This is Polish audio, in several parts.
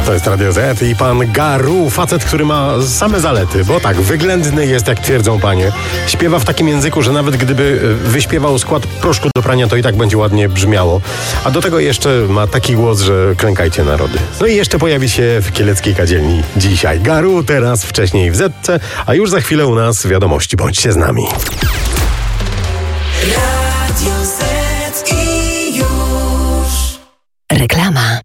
To jest Radio Z i pan Garu, facet, który ma same zalety, bo tak, wyględny jest, jak twierdzą panie. Śpiewa w takim języku, że nawet gdyby wyśpiewał skład proszku do prania, to i tak będzie ładnie brzmiało. A do tego jeszcze ma taki głos, że klękajcie narody. No i jeszcze pojawi się w kieleckiej kadzielni dzisiaj. Garu, teraz, wcześniej w Zetce, a już za chwilę u nas wiadomości. Bądźcie z nami. Radio Z i już. Reklama.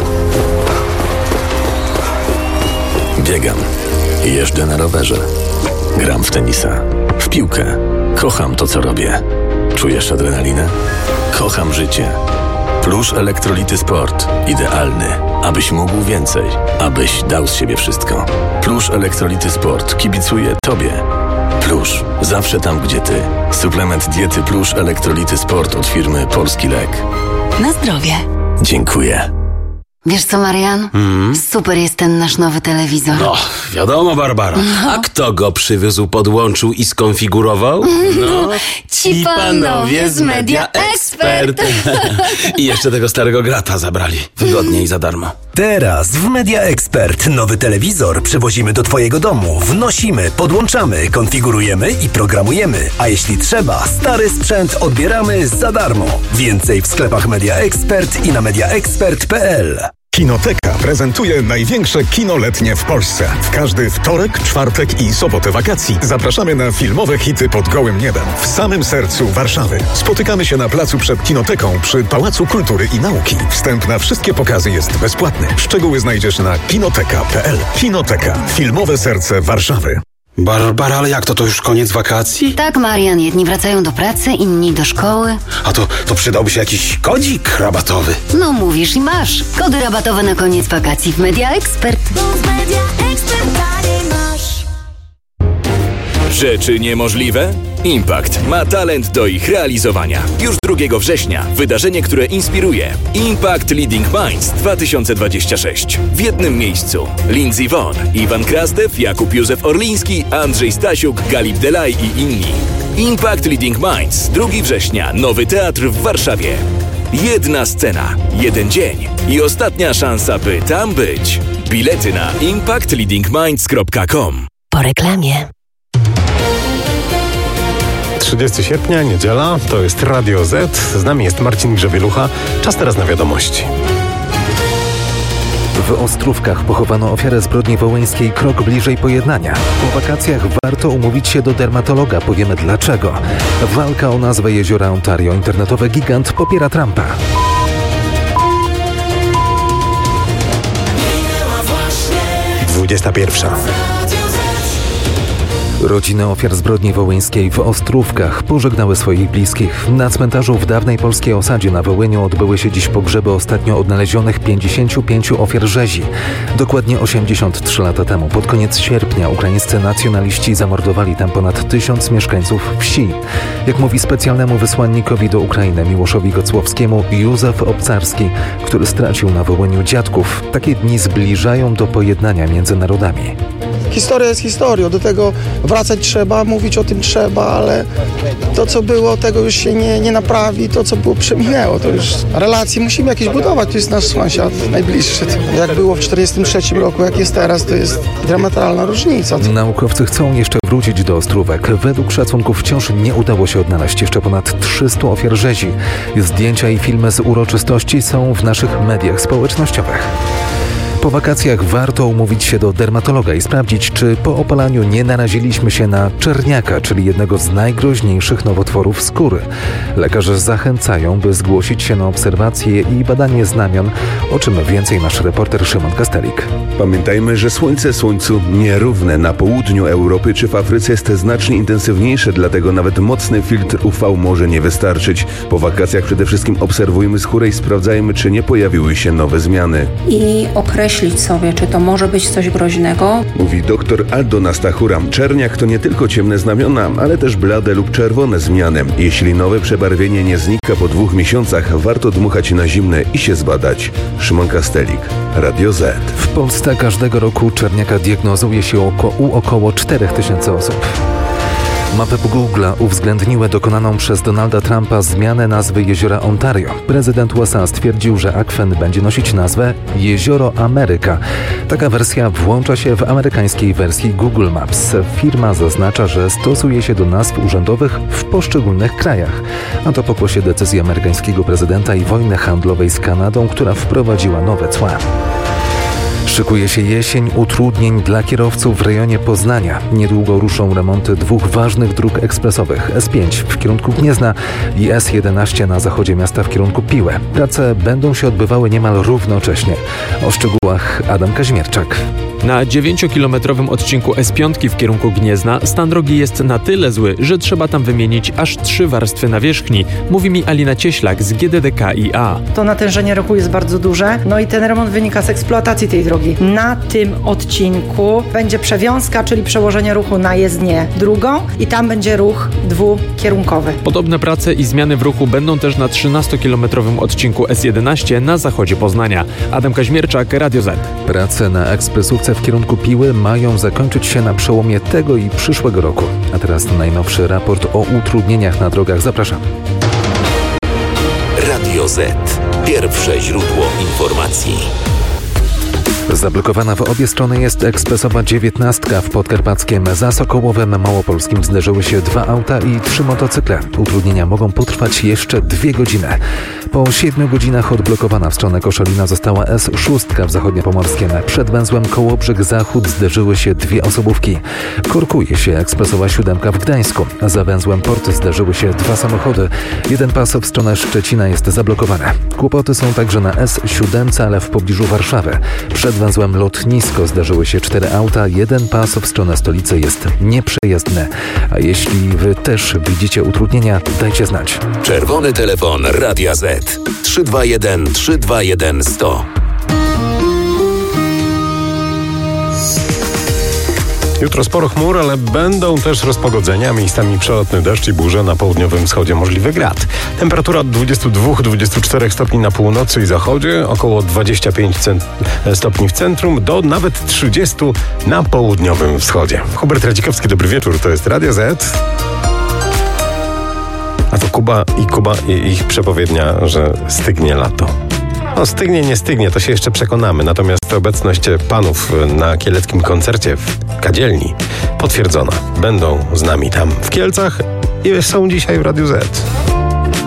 Biegam, jeżdżę na rowerze, gram w tenisa, w piłkę. Kocham to, co robię. Czujesz adrenalinę? Kocham życie. Plusz Elektrolity Sport. Idealny, abyś mógł więcej, abyś dał z siebie wszystko. Plusz Elektrolity Sport kibicuje Tobie. Plusz, zawsze tam, gdzie Ty. Suplement diety Plusz Elektrolity Sport od firmy Polski Lek. Na zdrowie. Dziękuję. Wiesz co, Marian? Super jest ten nasz nowy telewizor. No, wiadomo, Barbara. A kto go przywiózł, podłączył i skonfigurował? No, ci panowie z Media Expert. I jeszcze tego starego grata zabrali. Wygodnie i za darmo. Teraz w Media Expert nowy telewizor przywozimy do Twojego domu. Wnosimy, podłączamy, konfigurujemy i programujemy. A jeśli trzeba, stary sprzęt odbieramy za darmo. Więcej w sklepach Media Expert i na mediaexpert.pl. Kinoteka prezentuje największe kino letnie w Polsce. W każdy wtorek, czwartek i sobotę wakacji zapraszamy na filmowe hity pod gołym niebem w samym sercu Warszawy. Spotykamy się na placu przed Kinoteką przy Pałacu Kultury i Nauki. Wstęp na wszystkie pokazy jest bezpłatny. Szczegóły znajdziesz na kinoteka.pl. Kinoteka. Filmowe serce Warszawy. Barbara, ale jak to? To już koniec wakacji? Tak, Marian, jedni wracają do pracy, inni do szkoły. A to przydałby się jakiś kodzik rabatowy. No mówisz i masz. Kody rabatowe na koniec wakacji w Media Expert. Rzeczy niemożliwe? Impact ma talent do ich realizowania. Już 2 września wydarzenie, które inspiruje. Impact Leading Minds 2026. W jednym miejscu Lindsey Vonn, Iwan Krasdew, Jakub Józef Orliński, Andrzej Stasiuk, Galip Delay i inni. Impact Leading Minds 2 września. Nowy teatr w Warszawie. Jedna scena, jeden dzień i ostatnia szansa, by tam być. Bilety na impactleadingminds.com. Po reklamie. 30 sierpnia, niedziela, to jest Radio Z. Z nami jest Marcin Grzebielucha. Czas teraz na wiadomości. W Ostrówkach pochowano ofiarę zbrodni wołyńskiej krok bliżej pojednania. Po wakacjach warto umówić się do dermatologa. Powiemy dlaczego. Walka o nazwę jeziora Ontario. Internetowy gigant popiera Trumpa. Dwudziesta pierwsza. Rodziny ofiar zbrodni wołyńskiej w Ostrówkach pożegnały swoich bliskich. Na cmentarzu w dawnej polskiej osadzie na Wołyniu odbyły się dziś pogrzeby ostatnio odnalezionych 55 ofiar rzezi. Dokładnie 83 lata temu, pod koniec sierpnia, ukraińscy nacjonaliści zamordowali tam ponad 1000 mieszkańców wsi. Jak mówi specjalnemu wysłannikowi do Ukrainy Miłoszowi Gocłowskiemu Józef Obcarski, który stracił na Wołyniu dziadków, takie dni zbliżają do pojednania między narodami. Historia jest historią, do tego wracać trzeba, mówić o tym trzeba, ale to, co było, tego już się nie naprawi, to, co było, przeminęło. To już relacje musimy jakieś budować, to jest nasz sąsiad najbliższy. Jak było w 1943 roku, jak jest teraz, to jest dramatalna różnica. Naukowcy chcą jeszcze wrócić do Ostrówek. Według szacunków wciąż nie udało się odnaleźć jeszcze ponad 300 ofiar rzezi. Zdjęcia i filmy z uroczystości są w naszych mediach społecznościowych. Po wakacjach warto umówić się do dermatologa i sprawdzić, czy po opalaniu nie naraziliśmy się na czerniaka, czyli jednego z najgroźniejszych nowotworów skóry. Lekarze zachęcają, by zgłosić się na obserwację i badanie znamion, o czym więcej nasz reporter Szymon Kastelik. Pamiętajmy, że słońce słońcu nierówne. Na południu Europy czy w Afryce jest znacznie intensywniejsze, dlatego nawet mocny filtr UV może nie wystarczyć. Po wakacjach przede wszystkim obserwujmy skórę i sprawdzajmy, czy nie pojawiły się nowe zmiany. I określić sobie, czy to może być coś groźnego. Mówi dr Aldona Stachura. Czerniak to nie tylko ciemne znamiona, ale też blade lub czerwone zmiany. Jeśli nowe przebarwienie nie znika po 2 miesiącach, warto dmuchać na zimne i się zbadać. Szymon Kastelik, Radio Z. W Polsce każdego roku czerniaka diagnozuje się u około 4000 osób. Mapy Google'a uwzględniły dokonaną przez Donalda Trumpa zmianę nazwy jeziora Ontario. Prezydent USA stwierdził, że akwen będzie nosić nazwę Jezioro Ameryka. Taka wersja włącza się w amerykańskiej wersji Google Maps. Firma zaznacza, że stosuje się do nazw urzędowych w poszczególnych krajach. A to pokłosie decyzji amerykańskiego prezydenta i wojny handlowej z Kanadą, która wprowadziła nowe cła. Szykuje się jesień utrudnień dla kierowców w rejonie Poznania. Niedługo ruszą remonty dwóch ważnych dróg ekspresowych: S5 w kierunku Gniezna i S11 na zachodzie miasta w kierunku Piłę. Prace będą się odbywały niemal równocześnie. O szczegółach Adam Kazimierczak. Na 9-kilometrowym odcinku S5 w kierunku Gniezna stan drogi jest na tyle zły, że trzeba tam wymienić aż 3 warstwy nawierzchni, mówi mi Alina Cieślak z GDDKiA. To natężenie ruchu jest bardzo duże, no i ten remont wynika z eksploatacji tej drogi. Na tym odcinku będzie przewiązka, czyli przełożenie ruchu na jezdnię drugą i tam będzie ruch dwukierunkowy. Podobne prace i zmiany w ruchu będą też na 13-kilometrowym odcinku S11 na zachodzie Poznania. Adam Kaźmierczak, Radio Z. Prace na ekspresówce w kierunku Piły mają zakończyć się na przełomie tego i przyszłego roku. A teraz najnowszy raport o utrudnieniach na drogach. Zapraszam. Radio Z. Pierwsze źródło informacji. Zablokowana w obie strony jest ekspresowa 19 w Podkarpackiem. Za Sokołowem Małopolskim zderzyły się 2 auta i 3 motocykle. Utrudnienia mogą potrwać jeszcze 2 godziny. Po 7 godzinach odblokowana w stronę Koszalina została S6 w Zachodniopomorskiem. Przed węzłem Kołobrzeg Zachód zderzyły się 2 osobówki. Korkuje się ekspresowa 7 w Gdańsku. Za węzłem Port zderzyły się 2 samochody. Jeden pas w stronę Szczecina jest zablokowany. Kłopoty są także na S7, ale w pobliżu Warszawy. Przed węzłem Lotnisko zdarzyły się 4 auta, jeden pas w stronę stolicy jest nieprzejezdny. A jeśli wy też widzicie utrudnienia, dajcie znać. Czerwony telefon Radia Z 321 321 100. Jutro sporo chmur, ale będą też rozpogodzenia, miejscami przelotny deszcz i burze, na południowym wschodzie możliwy grad. Temperatura od 22-24 stopni na północy i zachodzie, około 25 stopni w centrum, do nawet 30 na południowym wschodzie. Hubert Radzikowski, dobry wieczór, to jest Radio Z. A to Kuba i ich przepowiednia, że stygnie lato. No stygnie, nie stygnie, to się jeszcze przekonamy. Natomiast obecność panów na kieleckim koncercie w Kadzielni potwierdzona. Będą z nami tam w Kielcach i są dzisiaj w Radiu Z.